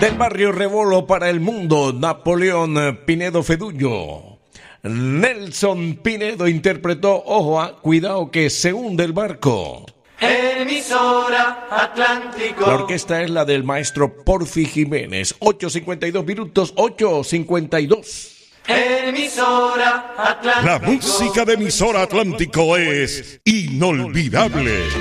Del barrio Rebolo para el mundo, Napoleón Pinedo Fedullo. Nelson Pinedo interpretó, ojo, cuidado que se hunde el barco. Emisora Atlántico. La orquesta es la del maestro Porfi Jiménez. 8:52 minutos, 8:52. Emisora Atlántico. La música de Emisora Atlántico es inolvidable.